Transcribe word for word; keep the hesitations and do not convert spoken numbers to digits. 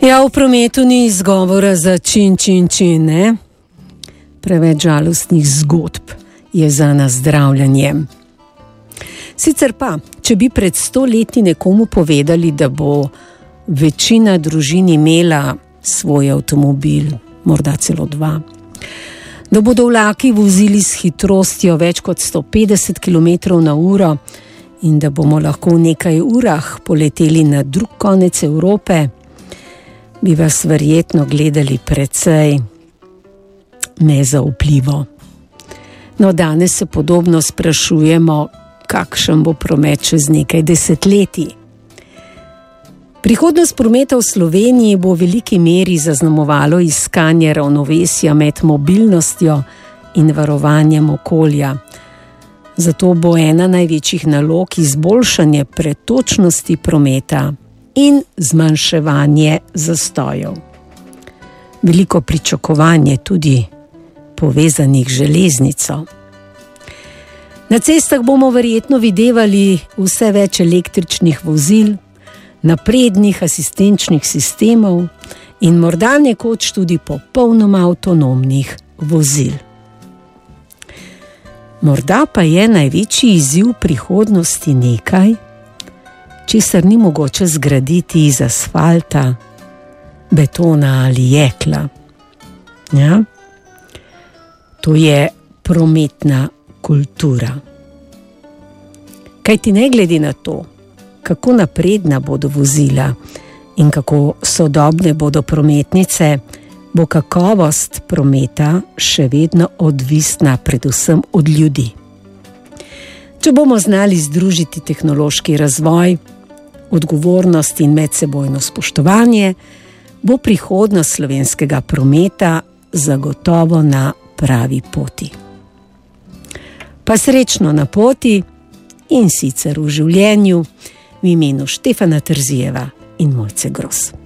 Ja, v prometu ni izgovora za čin, čin, čin, ne? Preveč žalostnih zgodb je za nazdravljanje. Sicer pa, če bi pred sto leti nekomu povedali, da bo večina družin imela svoj avtomobil, morda celo dva, da bodo vlaki vozili s hitrostjo več kot sto petdeset kilometrov na uro in da bomo lahko v nekaj urah poleteli na drug konec Evrope, bi vas verjetno gledali precej nezaupljivo. No, danes se podobno sprašujemo, kakšen bo promet čez nekaj desetletij. Prihodnost prometa v Sloveniji bo v veliki meri zaznamovalo iskanje ravnovesja med mobilnostjo in varovanjem okolja. Zato bo ena največjih nalog izboljšanje pretočnosti prometa in zmanjševanje zastojev. Veliko pričakovanje tudi povezanih železnico. Na cestah bomo verjetno videvali vse več električnih vozil, naprednih asistenčnih sistemov in morda nekoč tudi popolnoma avtonomnih vozil. Morda pa je največji izziv prihodnosti nekaj, česar ni mogoče zgraditi iz asfalta, betona ali jekla. Ja? To je prometna kultura. Kajti ne glede na to, kako napredna bodo vozila in kako sodobne bodo prometnice, bo kakovost prometa še vedno odvisna predvsem od ljudi. Če bomo znali združiti tehnološki razvoj, odgovornost in medsebojno spoštovanje, bo prihodnost slovenskega prometa zagotovo na pravi poti. Pa srečno na poti in sicer v življenju, v imenu Štefana Trzijeva in Mojce Gros.